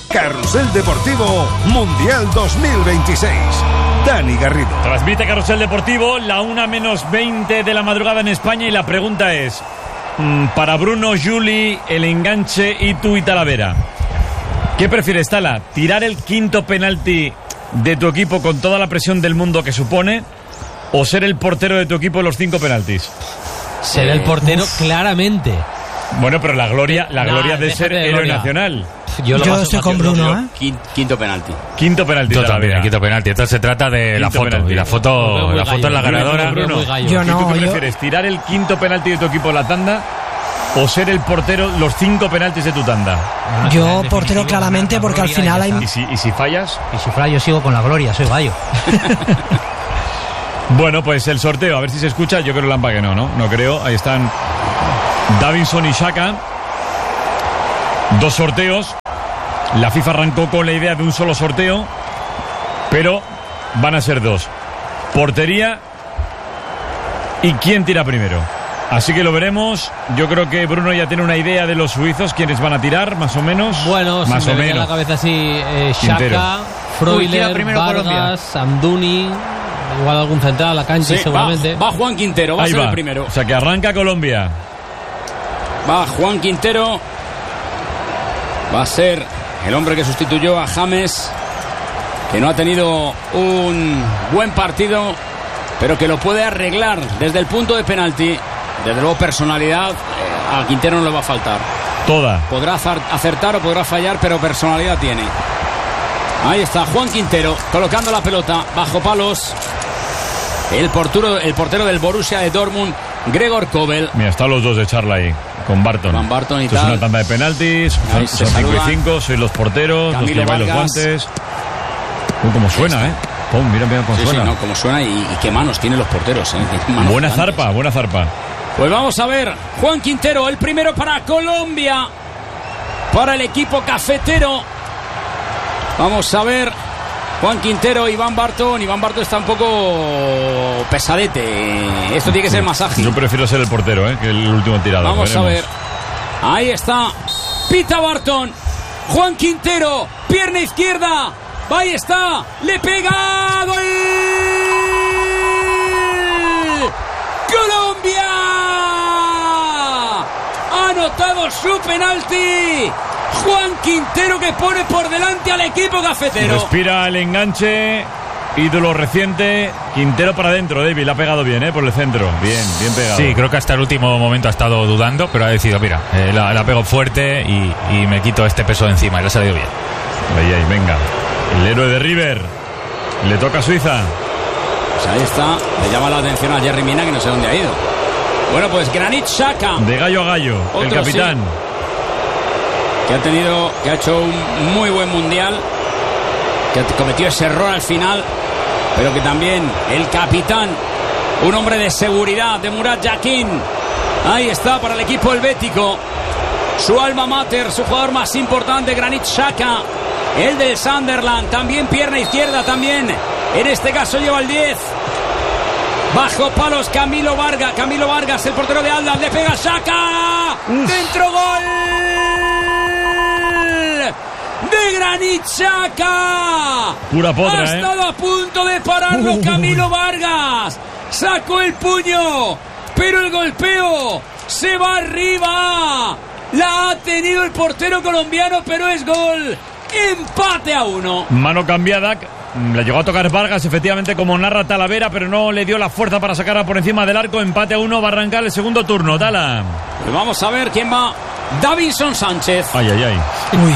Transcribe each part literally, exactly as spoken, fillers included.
Carrusel Deportivo Mundial dos mil veintiséis. Dani Garrido. Transmite Carrusel Deportivo, la una menos veinte de la madrugada en España, y la pregunta es, para Bruno, Juli, el enganche y tú y Talavera, ¿qué prefieres, Tala? ¿Tirar el quinto penalti de tu equipo con toda la presión del mundo que supone, o ser el portero de tu equipo en los cinco penaltis? Ser el portero, uf, claramente. Bueno, pero la gloria, la nah, gloria de ser héroe nacional. Yo, yo estoy con Bruno, ¿eh? Quinto, quinto penalti. Quinto penalti. Yo también, quinto penalti. Esto se trata de quinto la foto. Penalti. Y la foto, la foto es la ganadora. Bruno, Bruno, Bruno. Yo no, ¿Y tú qué yo... prefieres? ¿Tirar el quinto penalti de tu equipo en la tanda, o ser el portero los cinco penaltis de tu tanda? Yo portero claramente, porque al final hay... ¿Y si, y si fallas? Y si fallas yo sigo con la gloria, soy gallo. Bueno, pues el sorteo, a ver si se escucha. Yo creo Lampa que no, ¿no? No creo. Ahí están Davinson y Xhaka. Dos sorteos. La FIFA arrancó con la idea de un solo sorteo, pero van a ser dos. Portería y quién tira primero. Así que lo veremos. Yo creo que Bruno ya tiene una idea de los suizos, quiénes van a tirar, más o menos. Bueno, más si o me menos. viene a la cabeza así, eh, Xhaka, Freuler, Vargas, Amdouni, igual algún central a la cancha, sí, seguramente. Va, va Juan Quintero, va Ahí a ser va. el primero. O sea que arranca Colombia. Va Juan Quintero. Va a ser el hombre que sustituyó a James, que no ha tenido un buen partido, pero que lo puede arreglar desde el punto de penalti. Desde luego personalidad a Quintero no le va a faltar. Toda. Podrá acertar o podrá fallar, pero personalidad tiene. Ahí está Juan Quintero colocando la pelota bajo palos. El portero, el portero del Borussia de Dortmund, Gregor Kobel. Mira, están los dos de charla ahí, con Barton. Con Barton y Esto tal. es una tanda de penaltis. Ahí son cinco y cinco, sois los porteros, Camilo los que lleváis los guantes. Uh, como suena, ¿eh? Pum, mira, mira cómo sí, suena. Sí, no, como suena y, y qué manos tienen los porteros, ¿eh? Buena gigantes. zarpa, buena zarpa. Pues vamos a ver, Juan Quintero, el primero para Colombia, para el equipo cafetero. Vamos a ver, Juan Quintero, Iván Barton. Iván Barton está un poco pesadete. Esto tiene que ser más ágil. Yo prefiero ser el portero, ¿eh? Que el último tirado. Vamos veremos. a ver. Ahí está. Pita Barton. Juan Quintero. Pierna izquierda. Ahí está. Le pega. ¡Gol! ¡Colombia! Ha anotado su penalti. Juan Quintero, que pone por delante al equipo cafetero. Respira el enganche. Ídolo reciente. Quintero para adentro, David. Le ha pegado bien, ¿eh? Por el centro. Bien, bien pegado. Sí, creo que hasta el último momento ha estado dudando, pero ha decidido, mira, eh, la, la pego fuerte y, y me quito este peso de encima. Y le ha salido bien. Ahí, ahí, venga. El héroe de River. Le toca a Suiza. Pues ahí está. Le llama la atención a Yerry Mina, que no sé dónde ha ido. Bueno, pues Granit Xhaka. De gallo a gallo. Otro, el capitán. Sí. Que ha tenido, que ha hecho un muy buen mundial, que cometió ese error al final, pero que también el capitán, un hombre de seguridad, de Murat Yakin. Ahí está para el equipo helvético, su alma mater, su jugador más importante, Granit Xhaka, el del Sunderland, también pierna izquierda, también en este caso lleva el diez. Bajo palos Camilo Vargas, Camilo Vargas, el portero de Aldas, le pega Xhaka, dentro, gol de Granit Xhaka. Pura potra, ha ¿eh? estado a punto de pararlo uh, Camilo Vargas. Sacó el puño, pero el golpeo se va arriba. La ha tenido el portero colombiano, pero es gol. Empate a uno. Mano cambiada. Le llegó a tocar Vargas, efectivamente, como narra Talavera, pero no le dio la fuerza para sacarla por encima del arco. Empate a uno, va a arrancar el segundo turno. Tala. Pues vamos a ver quién va. Davinson Sánchez. Ay, ay, ay. Uy.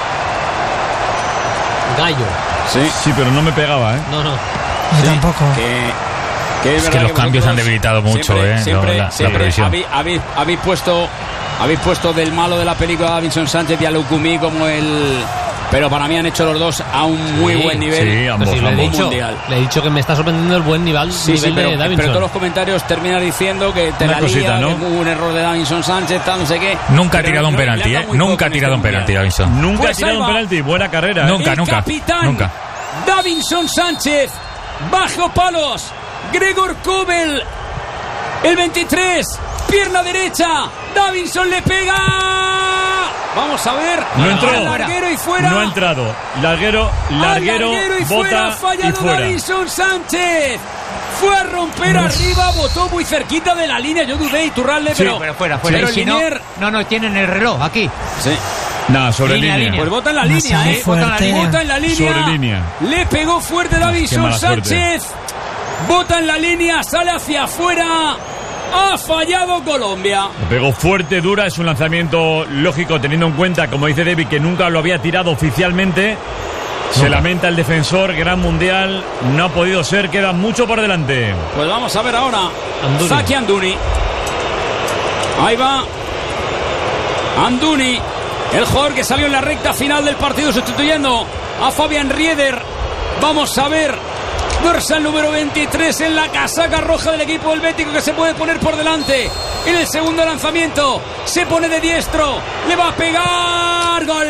Gallo. Sí. Sí, pero no me pegaba, ¿eh? No, no. Yo sí, tampoco. Que, que es es que los que cambios han debilitado mucho, siempre, ¿eh? Siempre, no, la, siempre la previsión. Habéis, habéis, habéis puesto habéis puesto del malo de la película Davinson Sánchez y a Lukumi como el... Pero para mí han hecho los dos a un muy sí, buen nivel. Sí, ambos, sí, le, he ambos. dicho, mundial. le he dicho que me está sorprendiendo el buen nivel, Sí, nivel sí, pero, de Davinson. pero todos los comentarios terminan diciendo que te Una la cosita, lía, ¿no? que hubo un error de Davinson Sánchez, tal, no sé qué. Nunca ha Pero tirado un no, penalti, le ha ¿eh? dado muy Nunca poco ha en tirado un este penalti, mundial. Davinson. Nunca Pues ha tirado ahí un va. penalti. Buena carrera, ¿eh? Nunca, El nunca. capitán Nunca. Davinson Sánchez, bajo palos, Gregor Kobel, el veintitrés, pierna derecha, Davinson le pega, Vamos a ver. No entró. Larguero y fuera. No ha entrado. Larguero, larguero, larguero y bota fuera. Fallado y fuera. Davinson Sánchez. Fue a romper arriba, botó muy cerquita de la línea. Yo dudé, Iturralde, sí, pero, pero fuera, fuera. Pero si Linier... no, no, no, tienen el reloj aquí. Sí. Nada, sobre línea, línea. línea. Pues bota en la No línea, sé, ¿eh? fuerte. Bota en la, bota en la línea. Sobre línea. Le pegó fuerte Davinson Sánchez. Bota en la línea, sale hacia afuera. Ha fallado Colombia. Le pegó fuerte, dura. Es un lanzamiento lógico, teniendo en cuenta, como dice David, que nunca lo había tirado oficialmente. Se no. lamenta el defensor, gran mundial. No ha podido ser, queda mucho por delante. Pues vamos a ver ahora. Amdouni. Zaki Amdouni. Ahí va. Amdouni, el jugador que salió en la recta final del partido sustituyendo a Fabián Rieder. Vamos a ver. Dorsal número veintitrés en la casaca roja del equipo helvético, que se puede poner por delante en el segundo lanzamiento. Se pone de diestro. Le va a pegar. ¡Gol!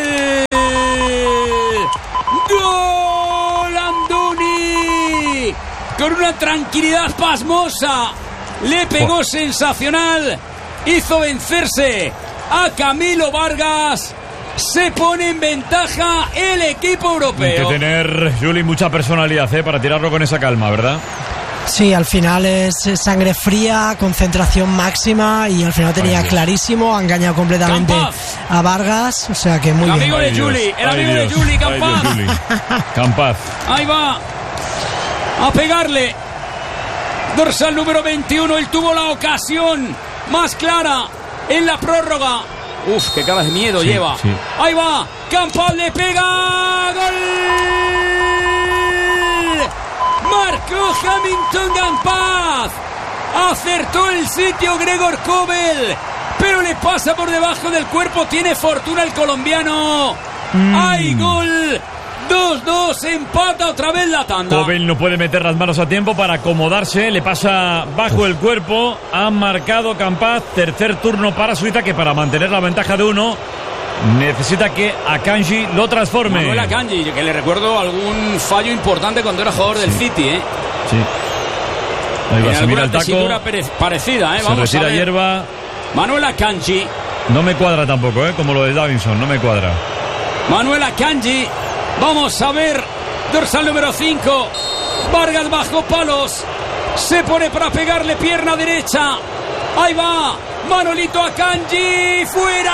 ¡Gol! Amdouni. Con una tranquilidad pasmosa. Le pegó oh. sensacional. Hizo vencerse a Camilo Vargas. Se pone en ventaja el equipo europeo. Hay que tener, Juli, mucha personalidad, ¿eh? Para tirarlo con esa calma, ¿verdad? Sí, al final es sangre fría, concentración máxima, y al final tenía Ay, clarísimo, ha engañado completamente Campaz. a Vargas, o sea que muy el bien. Amigo de Juli, el amigo Dios. de Juli, Campaz. Ay, Dios, Campaz. Ahí va a pegarle. Dorsal número veintiuno, él tuvo la ocasión más clara en la prórroga. Uf, qué cara de miedo sí, lleva. Sí. Ahí va, Campaz le pega. ¡Gol! Marcó Hamilton Campaz. Acertó el sitio Gregor Kobel, pero le pasa por debajo del cuerpo. Tiene fortuna el colombiano. Mm. ¡Hay gol! dos dos, empata otra vez la tanda. Kobel no puede meter las manos a tiempo para acomodarse, le pasa bajo el cuerpo. Ha marcado Campaz, tercer turno para Suiza, que para mantener la ventaja de uno necesita que Akanji lo transforme. Manuel Akanji, que le recuerdo algún fallo importante cuando era jugador del sí. City, ¿eh? Sí. Ahí va, en se mira el taco. Parecida, ¿eh? Se Vamos retira a ver. hierba. Manuel Akanji. No me cuadra tampoco, ¿eh? Como lo de Davinson, no me cuadra. Manuel Akanji. Vamos a ver. Dorsal número cinco. Vargas bajo palos. Se pone para pegarle pierna derecha. Ahí va. Manolito Akanji. ¡Fuera!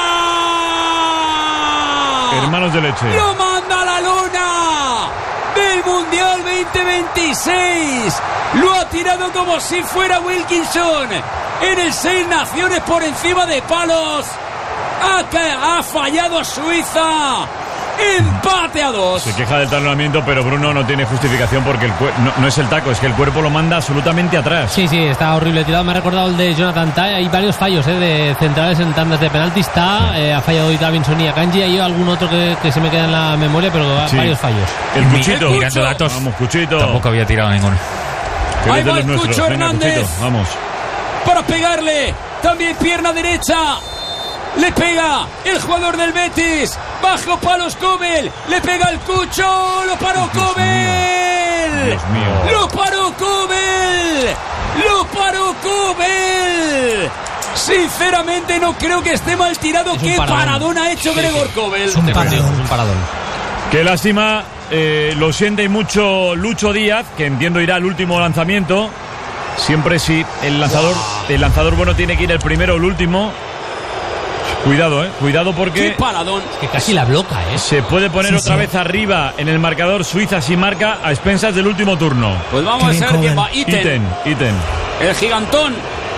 Hermanos de leche. Lo manda a la lona del Mundial veinte veintiséis. Lo ha tirado como si fuera Wilkinson en el Seis Naciones por encima de palos. Ha, ha fallado Suiza. Empate a dos. Se queja del talonamiento, pero Bruno no tiene justificación porque el cu- no, no es el taco, es que el cuerpo lo manda absolutamente atrás. Sí, sí, está horrible tirado. Me ha recordado el de Jonathan Tah. Hay varios fallos eh, de centrales en tandas de penalti. Está, eh, ha fallado hoy Davinson y Akanji. Hay algún otro que, que se me queda en la memoria, pero sí. varios fallos. El Cuchito. El Mirando datos. Vamos, Cuchito. Tampoco había tirado ninguno. Ahí va el Cucho Hernández. Cuchito, vamos. Para pegarle. También pierna derecha. Le pega el jugador del Betis. Bajo palos Kobel. Le pega el Cucho. Lo paró Kobel. Dios mío. Lo paró Kobel. Lo paró Kobel. Sinceramente no creo que esté mal tirado. Qué paradón. paradón ha hecho Gregor Kobel. Es un paradón. Es un paradón. Qué lástima. Eh, lo siente mucho Lucho Díaz, que entiendo irá al último lanzamiento. Siempre sí. El lanzador, wow. el lanzador bueno tiene que ir el primero o el último. Cuidado, eh. Cuidado porque... ¡Qué paradón! Es que casi la bloca, eh. Se puede poner sí, otra sí. vez arriba en el marcador. Suiza si marca a expensas del último turno. Pues vamos a ver quién va. Itten. Itten, Itten. El gigantón.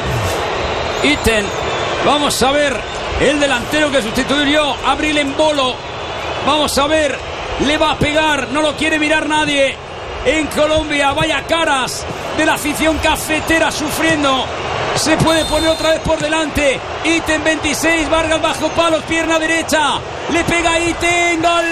Itten. Vamos a ver el delantero que sustituyó a Abril Embolo. Vamos a ver. Le va a pegar. No lo quiere mirar nadie. En Colombia, vaya caras de la afición cafetera sufriendo. Se puede poner otra vez por delante. Itten veintiséis, Vargas bajo palos, pierna derecha. Le pega Itten, gol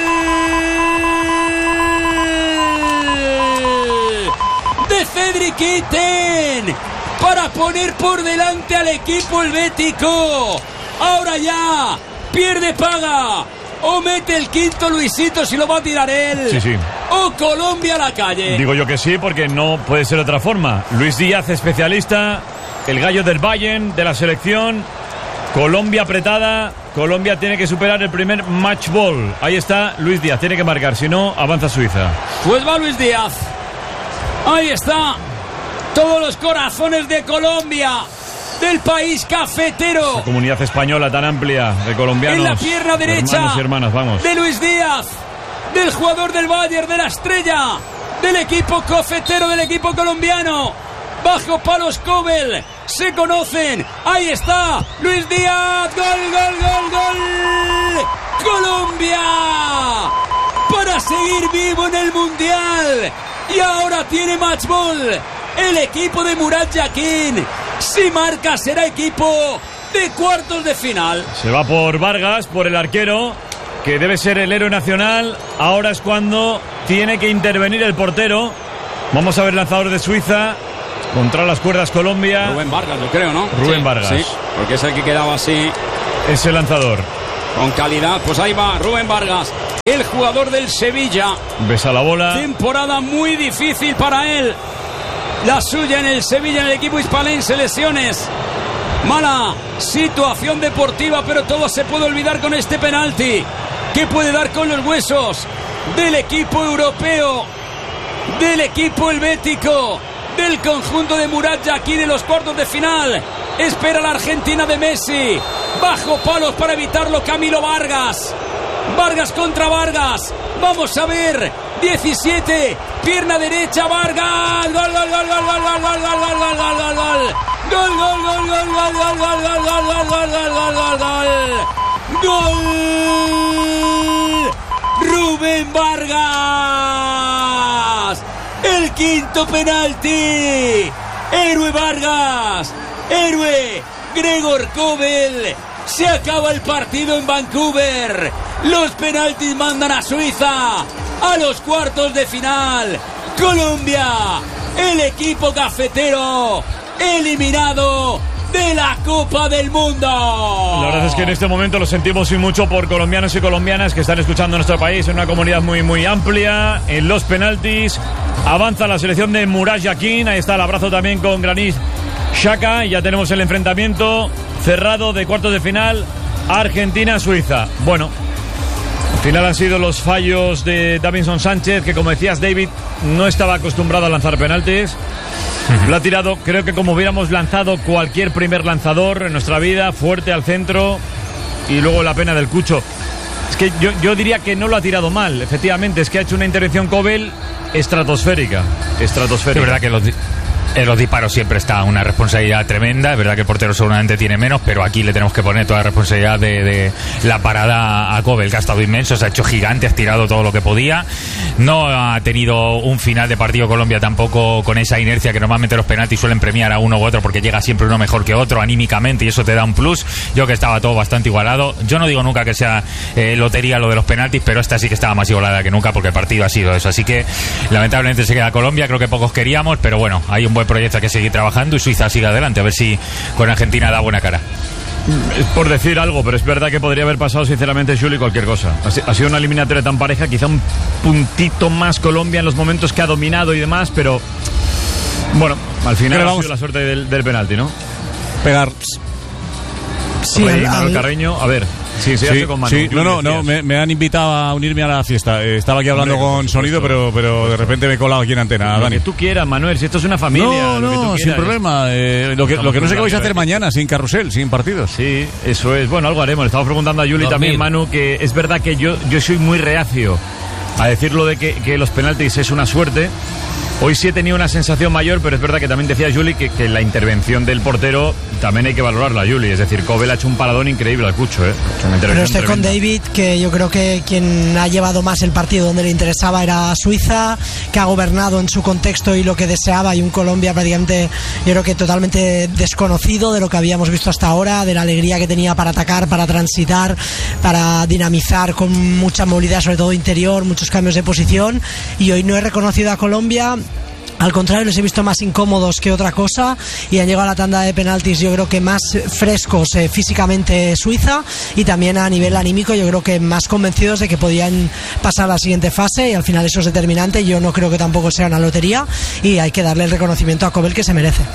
de Cedric Itten para poner por delante al equipo helvético. Ahora ya pierde, paga. O mete el quinto Luisito si lo va a tirar él. Sí, sí. O Colombia a la calle. Digo yo que sí, porque no puede ser de otra forma. Luis Díaz, especialista, el gallo del Bayern, de la selección. Colombia apretada. Colombia tiene que superar el primer match ball. Ahí está Luis Díaz, tiene que marcar, si no avanza Suiza. Pues va Luis Díaz. Ahí está. Todos los corazones de Colombia, del país cafetero. La comunidad española tan amplia de colombianos. En la pierna derecha. Hermanos y hermanas, vamos. De Luis Díaz, del jugador del Bayern, de la estrella, del equipo cafetero, del equipo colombiano. Bajo palos Kobel, se conocen. Ahí está Luis Díaz. Gol, gol, gol, gol. Colombia para seguir vivo en el Mundial. Y ahora tiene match ball el equipo de Murat Yakin. Si marca será equipo de cuartos de final. Se va por Vargas, por el arquero, que debe ser el héroe nacional. Ahora es cuando tiene que intervenir el portero. Vamos a ver el lanzador de Suiza. Contra las cuerdas Colombia. Rubén Vargas, yo creo, ¿no? Rubén sí, Vargas. Sí, porque es el que quedaba así. Es el lanzador. Con calidad, pues ahí va Rubén Vargas, el jugador del Sevilla. Besa la bola. Temporada muy difícil para él. La suya en el Sevilla, en el equipo hispalense, lesiones. Mala situación deportiva, pero todo se puede olvidar con este penalti. Que puede dar con los huesos del equipo europeo, del equipo helvético, del conjunto de Murat Yakin en los cuartos de final. Espera la Argentina de Messi. Bajo palos para evitarlo Camilo Vargas. Vargas contra Vargas. Vamos a ver. diecisiete. Pierna derecha Vargas. Gol, gol, gol, gol, gol, gol, gol, gol, gol, gol, gol, gol. Gol, gol, gol, gol, gol, gol, gol, gol, gol, gol, gol, gol, gol, gol. Gol. Rubén Vargas. El quinto penalti. Héroe Vargas. Héroe Gregor Kobel. Se acaba el partido en Vancouver. Los penaltis mandan a Suiza a los cuartos de final. Colombia, el equipo cafetero, eliminado de la Copa del Mundo. La verdad es que en este momento lo sentimos y mucho por colombianos y colombianas que están escuchando nuestro país, en una comunidad muy muy amplia. En los penaltis avanza la selección de Murat Yakin. Ahí está el abrazo también con Granit Xhaka. Ya tenemos el enfrentamiento cerrado de cuartos de final, Argentina-Suiza. Bueno, al final han sido los fallos de Davinson Sánchez, que como decías, David, no estaba acostumbrado a lanzar penaltis. Lo ha tirado, creo que como hubiéramos lanzado cualquier primer lanzador en nuestra vida, fuerte al centro, y luego la pena del Cucho. Es que yo, yo diría que no lo ha tirado mal, efectivamente, es que ha hecho una intervención Kobel estratosférica. Estratosférica. Es verdad que los... En los disparos siempre está una responsabilidad tremenda. Es verdad que el portero seguramente tiene menos, pero aquí le tenemos que poner toda la responsabilidad de, de la parada a Kobel, que ha estado inmenso, se ha hecho gigante, ha tirado todo lo que podía. No ha tenido un final de partido Colombia tampoco con esa inercia que normalmente los penaltis suelen premiar a uno u otro, porque llega siempre uno mejor que otro anímicamente y eso te da un plus. Yo que estaba todo bastante igualado. Yo no digo nunca que sea eh, lotería lo de los penaltis, pero esta sí que estaba más igualada que nunca porque el partido ha sido eso. Así que lamentablemente se queda Colombia, creo que pocos queríamos, pero bueno, hay un buen proyecto que seguir trabajando y Suiza sigue adelante, a ver si con Argentina da buena cara. Es por decir algo, pero es verdad que podría haber pasado sinceramente, Juli, cualquier cosa. Ha sido una eliminatoria tan pareja, quizá un puntito más Colombia en los momentos que ha dominado y demás, pero bueno, al final ha sido la suerte del, del penalti, ¿no? Pegar. Sí, Rey, Manuel Carreño, a ver. Sí, sí, sí, con Manu, sí. No, no, no me, me han invitado a unirme a la fiesta. Eh, estaba aquí hablando Hombre, con sonido, pero, pero de repente me he colado aquí en antena. Lo Dani. que tú quieras, Manuel, si esto es una familia. No, lo no, que tú sin problema. Eh, lo que, lo que no sé qué vais a hacer mañana, sin carrusel, sin partidos. Sí, eso es. Bueno, algo haremos. Le estamos preguntando a Juli también, Manu, que es verdad que yo, yo soy muy reacio a decirlo de que, que los penaltis es una suerte. Hoy sí he tenido una sensación mayor, pero es verdad que también decía Juli que, que la intervención del portero también hay que valorarla, Juli. Es decir, Kobel ha hecho un paradón increíble al Cucho, ¿eh? Pero estoy con David, que yo creo que quien ha llevado más el partido donde le interesaba era Suiza, que ha gobernado en su contexto y lo que deseaba, y un Colombia prácticamente, yo creo que totalmente desconocido de lo que habíamos visto hasta ahora, de la alegría que tenía para atacar, para transitar, para dinamizar con mucha movilidad, sobre todo interior, muchos cambios de posición, y hoy no he reconocido a Colombia. Al contrario, les he visto más incómodos que otra cosa y han llegado a la tanda de penaltis, yo creo que más frescos eh, físicamente Suiza, y también a nivel anímico yo creo que más convencidos de que podían pasar a la siguiente fase, y al final eso es determinante. Yo no creo que tampoco sea una lotería y hay que darle el reconocimiento a Kobel que se merece.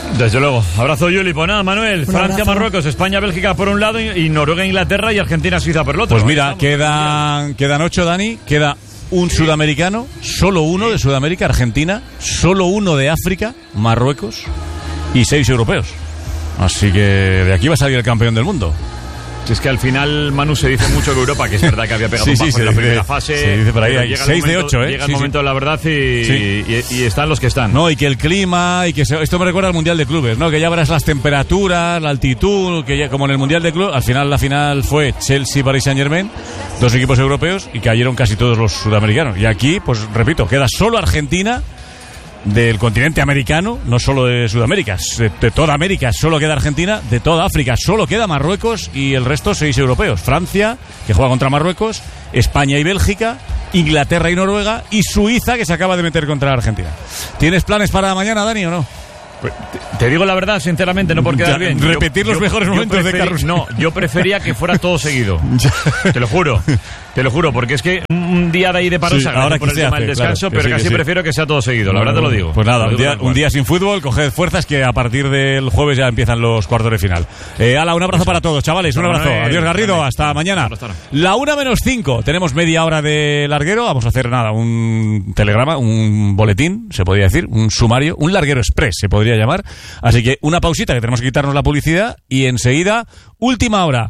Desde luego. Abrazo, Yuli. Pues nada, Manuel. Un Francia, abrazo. Marruecos, España, Bélgica por un lado y, y Noruega, Inglaterra y Argentina, Suiza por el otro. Pues mira, Estamos, quedan, quedan ocho, Dani. Queda un sudamericano, solo uno de Sudamérica, Argentina, solo uno de África, Marruecos y seis europeos. Así que de aquí va a salir el campeón del mundo. Si es que al final, Manu, se dice mucho que Europa, que es verdad que había pegado Sí, un sí, bajo se en la dice- primera fase. se dice por ahí, pero hay llega el seis de momento- ocho, ¿eh? Llega Sí, el sí. momento de la verdad y, Sí. y, y están los que están. No, y que el clima, y que se- esto me recuerda al Mundial de Clubes, ¿no? Que ya verás las temperaturas, la altitud, que ya, como en el Mundial de Clubes, al final la final fue Chelsea-Paris Saint-Germain, dos equipos europeos, y cayeron casi todos los sudamericanos. Y aquí, pues repito, queda solo Argentina del continente americano, no solo de Sudamérica, de, de toda América solo queda Argentina, de toda África solo queda Marruecos y el resto seis europeos. Francia, que juega contra Marruecos, España y Bélgica, Inglaterra y Noruega y Suiza, que se acaba de meter contra Argentina. ¿Tienes planes para mañana, Dani, o no? Pues, te, te digo la verdad, sinceramente, no por quedar Ya, bien. repetir los mejores momentos de preferi- Carlos. No, yo prefería que fuera todo seguido. Te lo juro. Te lo juro, porque es que un día de ahí de paro Sí, se agradece ahora por que el se tema hace, del descanso, claro, que pero sí, que casi sí. prefiero que sea todo seguido, la verdad te lo digo. Pues nada, Te lo un digo día, tal cual. un día sin fútbol, coged fuerzas que a partir del jueves ya empiezan los cuartos de final. Eh, ala, un abrazo para todos, chavales, un Bueno, abrazo. Manuel, Adiós, Garrido, Manuel. hasta mañana. Hasta ahora. La una menos cinco, tenemos media hora de larguero, vamos a hacer nada, un telegrama, un boletín, se podría decir, un sumario, un larguero express se podría llamar. Así que una pausita, que tenemos que quitarnos la publicidad, y enseguida, última hora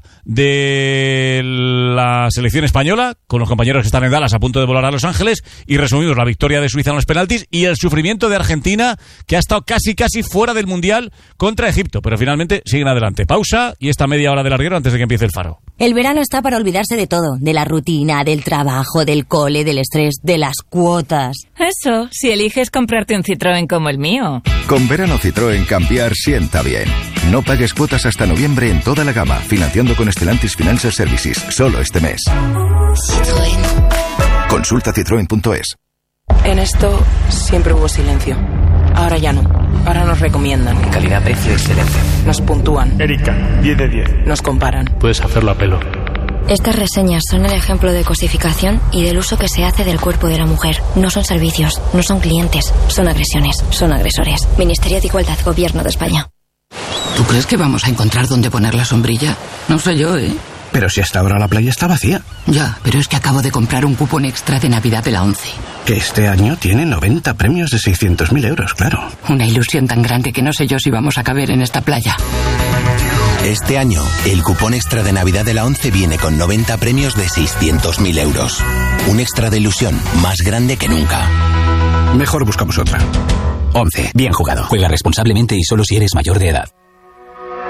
de la selección española, con los compañeros que están en Dallas a punto de volar a Los Ángeles, y resumimos la victoria de Suiza en los penaltis y el sufrimiento de Argentina, que ha estado casi casi fuera del Mundial contra Egipto, pero finalmente siguen adelante. Pausa y esta media hora de larguero antes de que empiece el faro. El verano está para olvidarse de todo, de la rutina, del trabajo, del cole, del estrés, de las cuotas. Eso, si eliges comprarte un Citroën como el mío. Con verano Citroën cambiar sienta bien. No pagues cuotas hasta noviembre en toda la gama, financiando con Stellantis Financial Services, solo este mes. Citroën. Consulta citroen punto es. En esto siempre hubo silencio. Ahora ya no. Ahora nos recomiendan. Calidad, precio, excelencia. Nos puntúan. Erika, diez de diez. Nos comparan. Puedes hacerlo a pelo. Estas reseñas son el ejemplo de cosificación y del uso que se hace del cuerpo de la mujer. No son servicios, no son clientes, son agresiones, son agresores. Ministerio de Igualdad, Gobierno de España. ¿Tú crees que vamos a encontrar dónde poner la sombrilla? No sé yo, ¿eh? Pero si hasta ahora la playa está vacía. Ya, pero es que acabo de comprar un cupón extra de Navidad de la ONCE. Que este año tiene noventa premios de seiscientos mil euros, claro. Una ilusión tan grande que no sé yo si vamos a caber en esta playa. Este año, el cupón extra de Navidad de la ONCE viene con noventa premios de seiscientos mil euros. Un extra de ilusión más grande que nunca. Mejor buscamos otra. ONCE. Bien jugado. Juega responsablemente y solo si eres mayor de edad.